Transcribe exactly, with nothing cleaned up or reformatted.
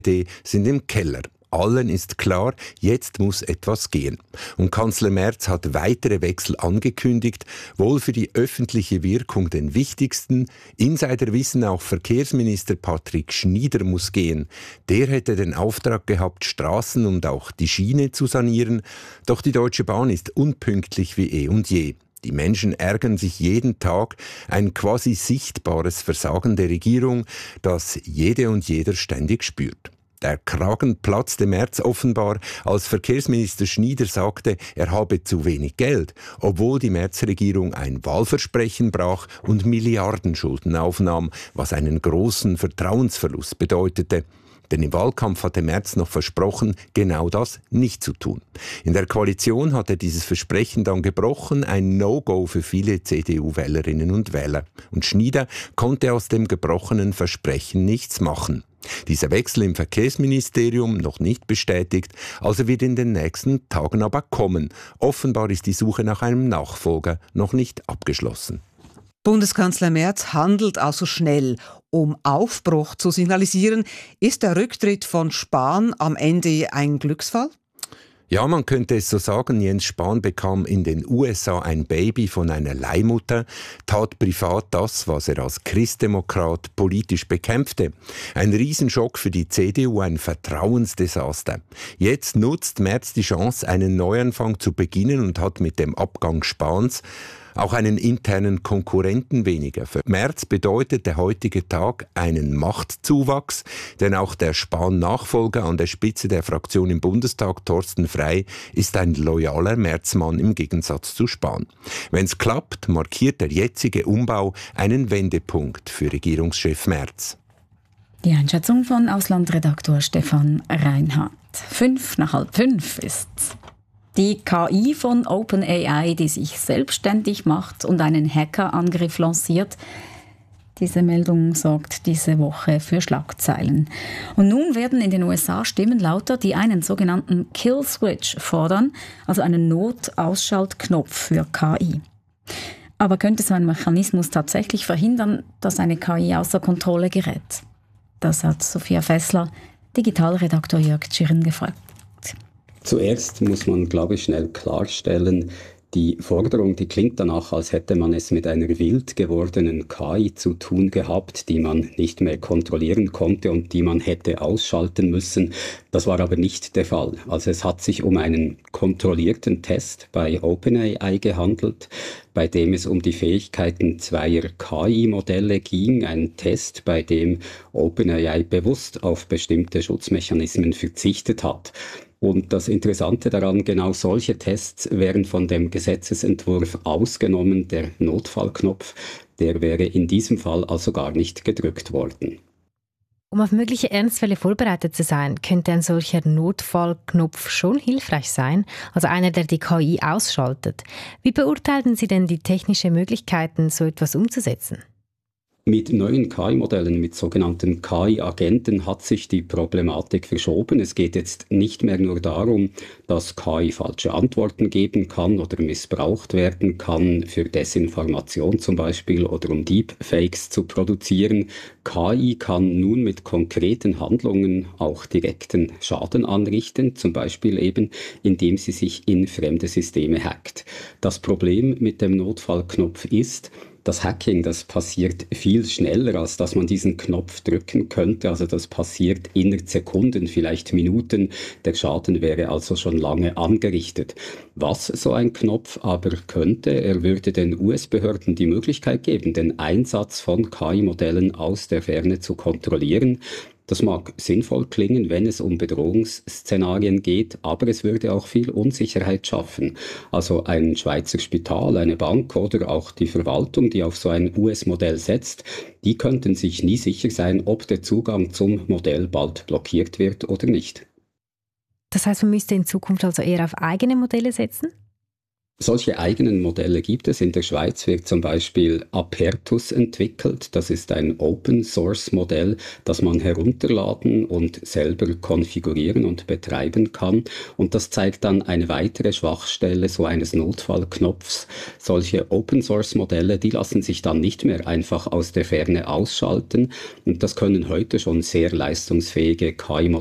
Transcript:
Die sind im Keller. Allen ist klar, jetzt muss etwas gehen. Und Kanzler Merz hat weitere Wechsel angekündigt, wohl für die öffentliche Wirkung den wichtigsten. Insider wissen, auch Verkehrsminister Patrick Schnieder muss gehen. Der hätte den Auftrag gehabt, Straßen und auch die Schiene zu sanieren. Doch die Deutsche Bahn ist unpünktlich wie eh und je. Die Menschen ärgern sich jeden Tag, ein quasi sichtbares Versagen der Regierung, das jede und jeder ständig spürt. Der Kragen platzte März offenbar, als Verkehrsminister Schnieder sagte, er habe zu wenig Geld, obwohl die Merz-Regierung ein Wahlversprechen brach und Milliardenschulden aufnahm, was einen großen Vertrauensverlust bedeutete. Denn im Wahlkampf hatte Merz noch versprochen, genau das nicht zu tun. In der Koalition hat er dieses Versprechen dann gebrochen, ein No-Go für viele C D U-Wählerinnen und Wähler. Und Schnieder konnte aus dem gebrochenen Versprechen nichts machen. Dieser Wechsel im Verkehrsministerium noch nicht bestätigt, also wird in den nächsten Tagen aber kommen. Offenbar ist die Suche nach einem Nachfolger noch nicht abgeschlossen. Bundeskanzler Merz handelt also schnell. Um Aufbruch zu signalisieren, ist der Rücktritt von Spahn am Ende ein Glücksfall? Ja, man könnte es so sagen, Jens Spahn bekam in den U S A ein Baby von einer Leihmutter, tat privat das, was er als Christdemokrat politisch bekämpfte. Ein Riesenschock für die C D U, ein Vertrauensdesaster. Jetzt nutzt Merz die Chance, einen Neuanfang zu beginnen und hat mit dem Abgang Spahns auch einen internen Konkurrenten weniger. Für Merz bedeutet der heutige Tag einen Machtzuwachs, denn auch der Spahn-Nachfolger an der Spitze der Fraktion im Bundestag, Thorsten Frey, ist ein loyaler Merzmann im Gegensatz zu Spahn. Wenn es klappt, markiert der jetzige Umbau einen Wendepunkt für Regierungschef Merz. Die Einschätzung von Auslandredaktor Stefan Reinhardt. Fünf nach halb fünf ist's. Die K I von OpenAI, die sich selbstständig macht und einen Hackerangriff lanciert. Diese Meldung sorgt diese Woche für Schlagzeilen. Und nun werden in den U S A Stimmen lauter, die einen sogenannten Kill Switch fordern, also einen Notausschaltknopf für K I. Aber könnte so ein Mechanismus tatsächlich verhindern, dass eine K I außer Kontrolle gerät? Das hat Sophia Fessler, Digitalredaktor Jörg Tschirren, gefragt. Zuerst muss man, glaube ich, schnell klarstellen, die Forderung, die klingt danach, als hätte man es mit einer wild gewordenen K I zu tun gehabt, die man nicht mehr kontrollieren konnte und die man hätte ausschalten müssen. Das war aber nicht der Fall. Also es hat sich um einen kontrollierten Test bei OpenAI gehandelt, bei dem es um die Fähigkeiten zweier K I-Modelle ging. Ein Test, bei dem OpenAI bewusst auf bestimmte Schutzmechanismen verzichtet hat. Und das Interessante daran, genau solche Tests wären von dem Gesetzesentwurf ausgenommen. Der Notfallknopf, der wäre in diesem Fall also gar nicht gedrückt worden. Um auf mögliche Ernstfälle vorbereitet zu sein, könnte ein solcher Notfallknopf schon hilfreich sein, also einer, der die K I ausschaltet. Wie beurteilen Sie denn die technischen Möglichkeiten, so etwas umzusetzen? Mit neuen K I-Modellen, mit sogenannten K I-Agenten hat sich die Problematik verschoben. Es geht jetzt nicht mehr nur darum, dass K I falsche Antworten geben kann oder missbraucht werden kann, für Desinformation zum Beispiel oder um Deepfakes zu produzieren. K I kann nun mit konkreten Handlungen auch direkten Schaden anrichten, zum Beispiel eben, indem sie sich in fremde Systeme hackt. Das Problem mit dem Notfallknopf ist, das Hacking, das passiert viel schneller, als dass man diesen Knopf drücken könnte. Also das passiert innerhalb Sekunden, vielleicht Minuten. Der Schaden wäre also schon lange angerichtet. Was so ein Knopf aber könnte, er würde den U S-Behörden die Möglichkeit geben, den Einsatz von K I-Modellen aus der Ferne zu kontrollieren. Das mag sinnvoll klingen, wenn es um Bedrohungsszenarien geht, aber es würde auch viel Unsicherheit schaffen. Also ein Schweizer Spital, eine Bank oder auch die Verwaltung, die auf so ein U S-Modell setzt, die könnten sich nie sicher sein, ob der Zugang zum Modell bald blockiert wird oder nicht. Das heißt, man müsste in Zukunft also eher auf eigene Modelle setzen? Solche eigenen Modelle gibt es. In der Schweiz wird zum Beispiel Apertus entwickelt. Das ist ein Open-Source-Modell, das man herunterladen und selber konfigurieren und betreiben kann. Und das zeigt dann eine weitere Schwachstelle so eines Notfallknopfs. Solche Open-Source-Modelle, die lassen sich dann nicht mehr einfach aus der Ferne ausschalten. Und das können heute schon sehr leistungsfähige K I-Modelle